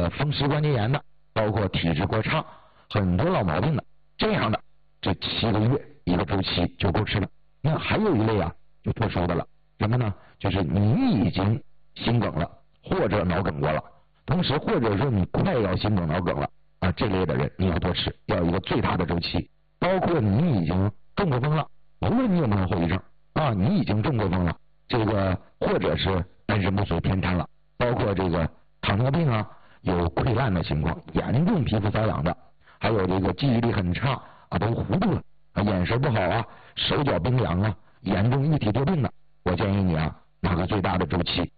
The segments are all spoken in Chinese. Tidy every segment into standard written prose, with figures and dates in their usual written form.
风湿关节炎的，包括体质过差、很多老毛病的，这样的这7个月一个周期就够吃了。那还有一类啊，就特殊的了，什么呢？就是你已经心梗了，或者脑梗过了，同时或者说你快要心梗脑梗了啊，这类的人你要多吃，要一个最大的周期。包括你已经中过风了，无论你有没有后遗症啊，你已经中过风了，这个或者是单身不遂偏瘫了，包括这个糖尿病啊，有溃烂的情况，严重皮肤瘙痒的，还有这个记忆力很差啊，都糊涂了啊，眼神不好啊，手脚冰凉啊，严重异体多病的，我建议你啊，拿个最大的周期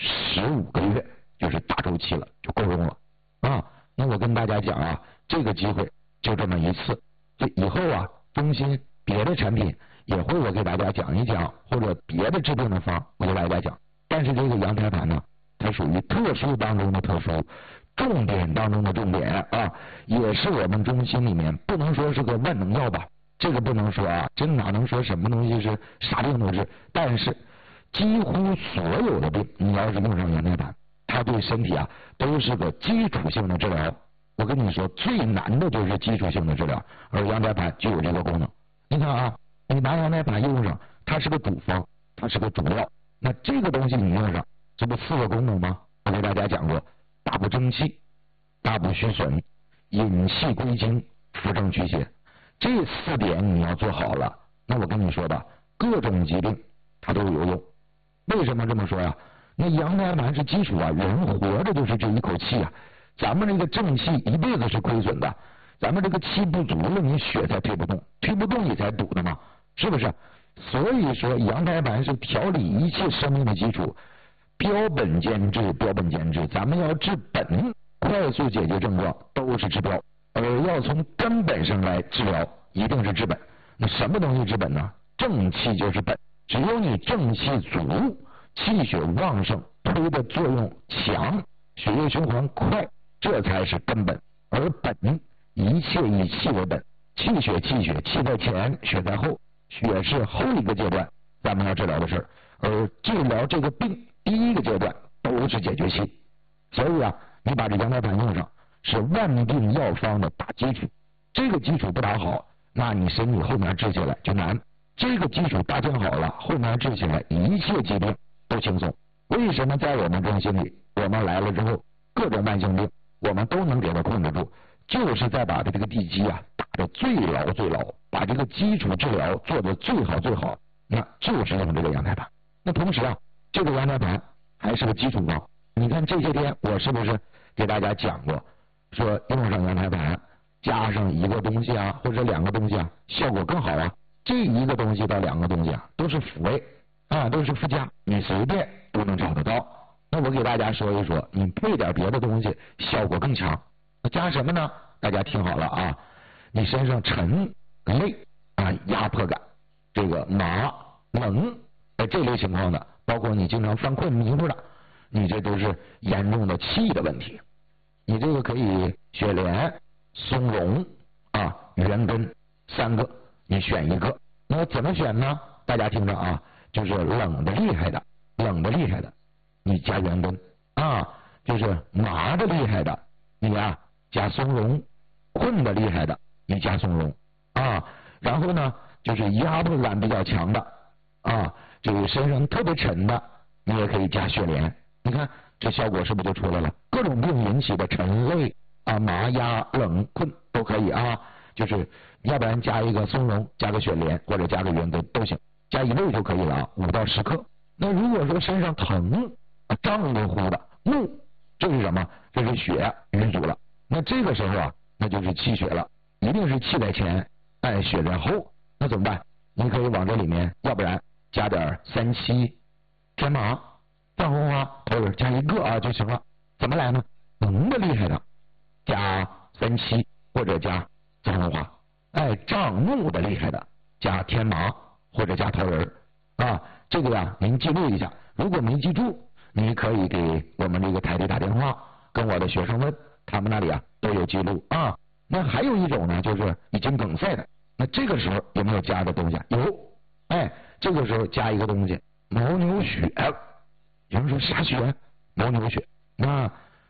，15个月就是大周期了，就够用了啊。那我跟大家讲啊，这个机会就这么一次，这以后啊，中心别的产品也会我给大家讲一讲，或者别的治病的方我给大家讲。但是这个羊胎盘呢，它属于特殊当中的特殊，重点当中的重点啊，也是我们中心里面不能说是个万能药吧，这个不能说啊，真哪能说什么东西是啥病都治？但是几乎所有的病，你要是用上羊胎盘，它对身体啊都是个基础性的治疗。我跟你说，最难的就是基础性的治疗，而羊胎盘就有这个功能。你看啊，你拿羊胎盘用上，它是个主方，它是个主药。那这个东西你用上，这不4个功能吗？我给大家讲过，大补正气，大补虚损，引气归经，扶正祛邪。这4点你要做好了，那我跟你说吧，各种疾病它都有用。为什么这么说呀？那羊胎盘是基础啊，人活着就是这一口气啊。咱们这个正气一辈子是亏损的，咱们这个气不足了，你血才推不动，推不动你才堵的嘛，是不是？所以说羊胎盘是调理一切生命的基础，标本兼治，标本兼治。咱们要治本，快速解决症状都是治标，而要从根本上来治疗，一定是治本。那什么东西治本呢？正气就是本，只有你正气足，气血旺盛，推的作用强，血液循环快，这才是根本。而本一切以气为本，气血气在前，血在后，血是后一个阶段咱们要治疗的事儿，而治疗这个病第一个阶段都是解决气。所以啊，你把这羊胎盘用上，是万病药方的大基础。这个基础不打好，那你身体后面治起来就难。这个基础搭建好了，后面治起来一切疾病都轻松。为什么在我们中心里，我们来了之后，各种慢性病我们都能给它控制住？就是在把这个地基啊打得最牢最牢，把这个基础治疗做得最好最好，那就是用这个羊胎盘。那同时啊，这个羊胎盘还是个基础方。你看这些天我是不是给大家讲过，说用上羊胎盘加上一个东西啊，或者2个东西啊，效果更好啊。这1个东西到2个东西啊，都是辅味啊，都是附加，你随便都能找得到。那我给大家说一说，你配点别的东西效果更强。那加什么呢？大家听好了啊，你身上沉累啊，压迫感，这个麻冷这类情况的，包括你经常犯困迷糊的，你这都是严重的气的问题。你这个可以雪莲、松茸啊、元根3个，你选一个。那怎么选呢？大家听着啊，就是冷的厉害的，你加元根啊，就是麻的厉害的，你啊加松茸，困的厉害的，你加松茸啊。然后呢，就是压迫感比较强的啊，这个身上特别沉的，你也可以加雪莲。你看这效果是不是就出来了？各种病引起的沉累啊、麻压冷困都可以啊，就是要不然加一个松茸，加个雪莲，或者加个元根都行，加1味就可以了啊，5到10克。那如果说身上疼胀乎乎的怒，这是什么？这是血淤阻了。那这个时候啊，那就是气血了，一定是气在前，血在后。那怎么办？你可以往这里面，要不然加点3七、天麻、藏红花、头仁，加1个啊就行了。怎么来呢？能的厉害的加3七或者加藏红花，胀怒的厉害的加天麻或者加头仁啊。这个呀，您记录一下。如果没记住，你可以给我们这个台里打电话，跟我的学生问，他们那里啊都有记录啊。那还有一种呢，就是已经梗塞的，那这个时候有没有加的东西？有，这个时候加一个东西，牦牛血。有人说啥血？牦牛血。那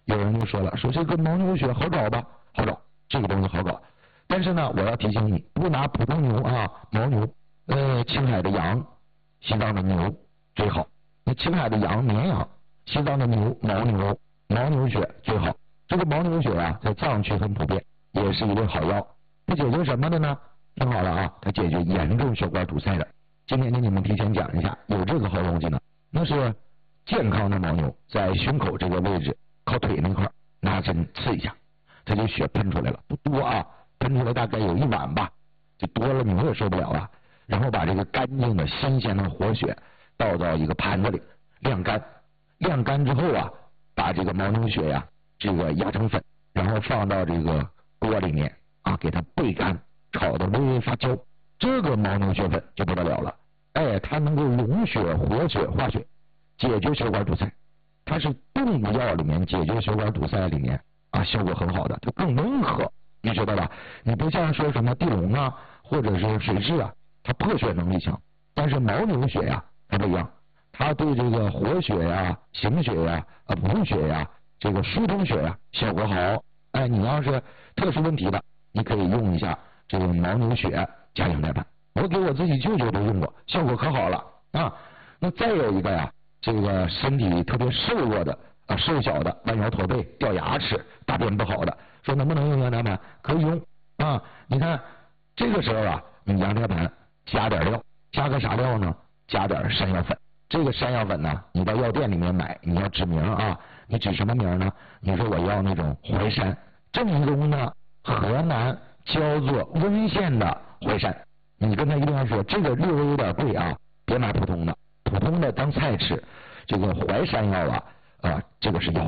有人就说了，说这个牦牛血好找吧？好找，这个东西好搞。但是呢，我要提醒你，不拿普通牛啊，牦牛，青海的羊、西藏的牛最好。那青海的羊、绵羊，西藏的牛、牦牛血最好。这个牦牛血啊，在藏区很普遍，也是一味好药。它解决什么的呢？听好了啊，它解决严重血管堵塞的。今天给你们提前讲一下，有这个好东西呢。那是健康的牦牛，在胸口这个位置，靠腿那块拿针刺一下，它就血喷出来了，不多啊，喷出来大概有1碗吧，就多了牛也受不了啊。然后把这个干净的新鲜的活血倒到一个盘子里晾干，晾干之后啊，把这个牦牛血呀，这个压成粉，然后放到这个锅里面啊，给它焙干，炒的微微发焦，这个牦牛血粉就不得了了。哎，它能够溶血、活血、化血，解决血管堵塞。它是动物药里面解决血管堵塞里面啊，效果很好的，它更温和，你知道吧？你不像说什么地龙啊，或者是水蛭啊，它破血能力强，但是牦牛血呀，它不一样，它对这个活血呀、行血呀、补血呀、这个疏通血呀效果好。哎，你要是特殊问题的，你可以用一下这个牦牛血加羊胎盘。我给我自己舅舅都用过，效果可好了啊。那再有一个呀，这个身体特别瘦弱的啊，瘦小的，弯腰驼背、掉牙齿、大便不好的，说能不能用羊胎盘？可以用啊。你看这个时候啊，你羊胎盘加点料，加个啥料呢？加点山药粉。这个山药粉呢，你到药店里面买，你要指名啊，你指什么名呢？你说我要那种淮山，正宗的河南焦作温县的淮山。你跟他一定要说，这个略微有点贵啊，别买普通的，普通的当菜吃。这个淮山药啊，这个是药，